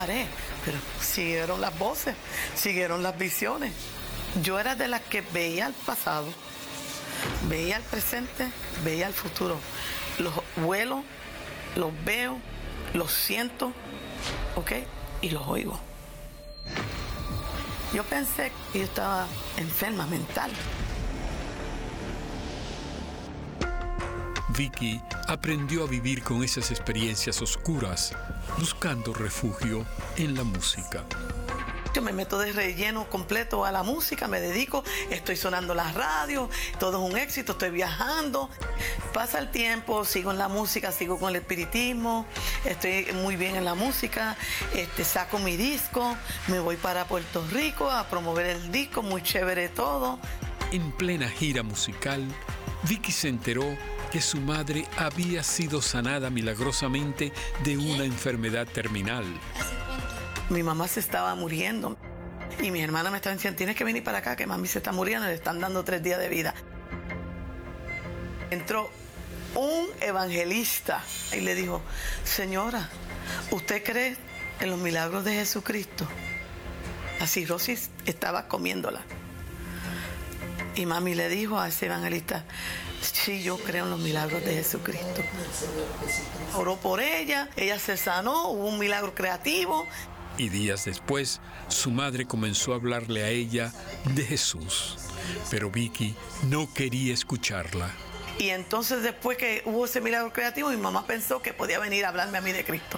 Pero siguieron las voces, siguieron las visiones. Yo era de las que veía el pasado, veía el presente, veía el futuro. Los vuelo, los veo, los siento, ¿ok? Y los oigo. Yo pensé que yo estaba enferma mental. Vicky aprendió a vivir con esas experiencias oscuras, buscando refugio en la música. Yo me meto de relleno completo a la música, me dedico, estoy sonando la radio, todo es un éxito, estoy viajando. Pasa el tiempo, sigo en la música, sigo con el espiritismo, estoy muy bien en la música, saco mi disco, me voy para Puerto Rico a promover el disco, muy chévere todo. En plena gira musical, Vicky se enteró que su madre había sido sanada milagrosamente de una enfermedad terminal. Mi mamá se estaba muriendo y mis hermanas me estaban diciendo, tienes que venir para acá, que mami se está muriendo, le están dando 3 días de vida. Entró un evangelista y le dijo, señora, ¿usted cree en los milagros de Jesucristo? La cirrosis estaba comiéndola. Y mami le dijo a ese evangelista, sí, yo creo en los milagros de Jesucristo. Oró por ella se sanó, hubo un milagro creativo. Y días después, su madre comenzó a hablarle a ella de Jesús. Pero Vicky no quería escucharla. Y entonces después que hubo ese milagro creativo, mi mamá pensó que podía venir a hablarme a mí de Cristo.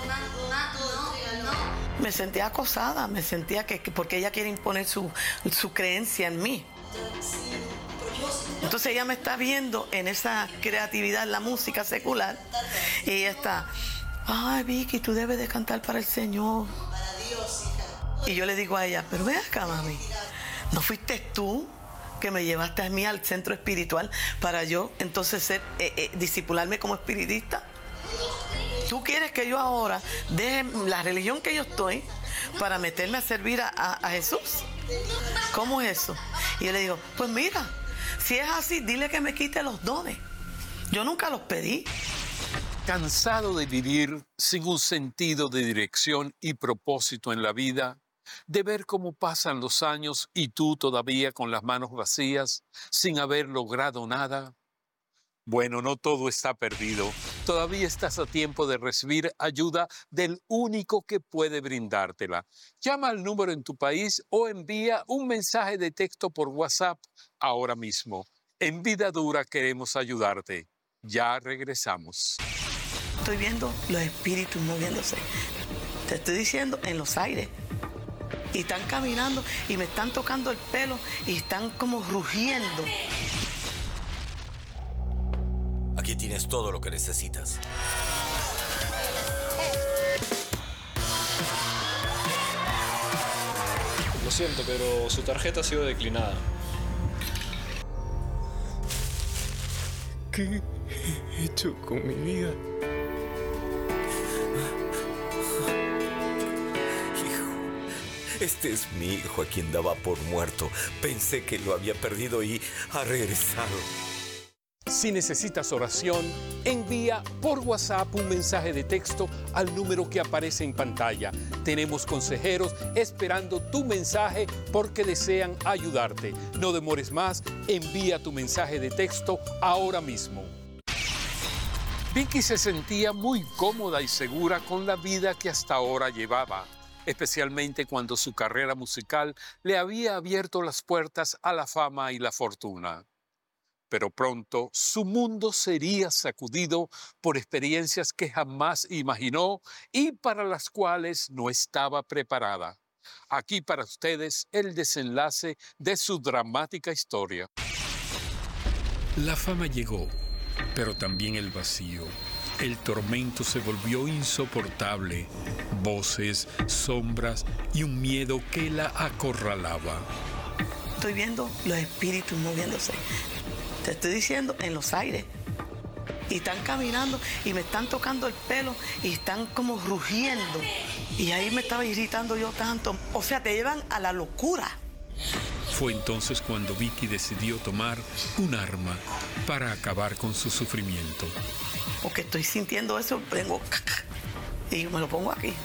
Me sentía acosada, me sentía que porque ella quiere imponer su creencia en mí. Entonces ella me está viendo en esa creatividad, en la música secular, y ella está, ay Vicky, tú debes de cantar para el Señor. Y yo le digo a ella, pero ven acá, mami, ¿no fuiste tú que me llevaste a mí al centro espiritual para yo entonces discipularme como espiritista? ¿Tú quieres que yo ahora deje la religión que yo estoy para meterme a servir a Jesús? ¿Cómo es eso? Y yo le digo, pues mira, si es así, dile que me quite los dones. Yo nunca los pedí. Cansado de vivir sin un sentido de dirección y propósito en la vida, de ver cómo pasan los años y tú todavía con las manos vacías, sin haber logrado nada. Bueno, no todo está perdido. Todavía estás a tiempo de recibir ayuda del único que puede brindártela. Llama al número en tu país o envía un mensaje de texto por WhatsApp ahora mismo. En Vida Dura queremos ayudarte. Ya regresamos. Estoy viendo los espíritus moviéndose. Te estoy diciendo, en los aires. Y están caminando y me están tocando el pelo y están como rugiendo. Aquí tienes todo lo que necesitas. Lo siento, pero su tarjeta ha sido declinada. ¿Qué he hecho con mi vida? Este es mi hijo a quien daba por muerto. Pensé que lo había perdido y ha regresado. Si necesitas oración, envía por WhatsApp un mensaje de texto al número que aparece en pantalla. Tenemos consejeros esperando tu mensaje porque desean ayudarte. No demores más, envía tu mensaje de texto ahora mismo. Vicky se sentía muy cómoda y segura con la vida que hasta ahora llevaba, especialmente cuando su carrera musical le había abierto las puertas a la fama y la fortuna. Pero pronto su mundo sería sacudido por experiencias que jamás imaginó y para las cuales no estaba preparada. Aquí para ustedes el desenlace de su dramática historia. La fama llegó, pero también el vacío. El tormento se volvió insoportable. Voces, sombras y un miedo que la acorralaba. Estoy viendo los espíritus moviéndose. Te estoy diciendo, en los aires. Y están caminando y me están tocando el pelo y están como rugiendo. Y ahí me estaba irritando yo tanto. O sea, te llevan a la locura. Fue entonces cuando Vicky decidió tomar un arma para acabar con su sufrimiento. Porque estoy sintiendo eso, vengo y me lo pongo aquí.